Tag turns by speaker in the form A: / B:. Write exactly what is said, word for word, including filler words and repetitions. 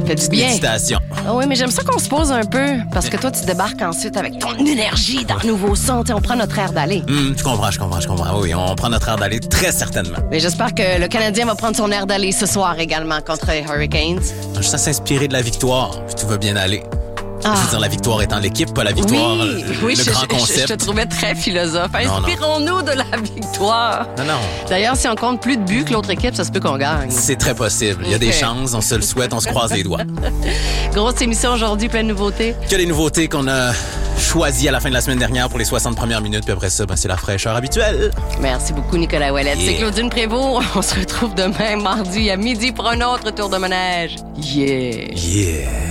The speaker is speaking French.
A: Fait du bien.
B: Méditation.
A: Ah oui, mais j'aime ça qu'on se pose un peu, parce que toi, tu débarques ensuite avec ton énergie dans le nouveau son. T'sais, on prend notre air d'aller.
B: Hum, je comprends, je comprends, je comprends. Oui, on prend notre air d'aller très certainement.
A: Mais j'espère que le Canadien va prendre son air d'aller ce soir également contre les Hurricanes.
B: Juste à s'inspirer de la victoire, puis tout va bien aller.
A: Ah.
B: Je veux dire, la victoire étant l'équipe, pas la victoire,
A: Oui,
B: le,
A: oui
B: le
A: je,
B: grand
A: je,
B: concept.
A: Je, je te trouvais très philosophe.
B: Non,
A: Inspirons-nous de la victoire.
B: Non, non.
A: D'ailleurs, si on compte plus de buts que l'autre équipe, ça se peut qu'on gagne.
B: C'est très possible. Il y a des
A: Ok.
B: chances, on se le souhaite, on se croise les doigts.
A: Grosse émission aujourd'hui, plein de nouveautés.
B: Que les nouveautés qu'on a choisies à la fin de la semaine dernière pour les soixante premières minutes, puis après ça, ben, c'est la fraîcheur habituelle.
A: Merci beaucoup, Nicolas Ouellette.
B: Yeah.
A: C'est Claudine Prévost. On se retrouve demain, mardi, à midi, pour un autre tour de manège. Yeah!
B: Yeah!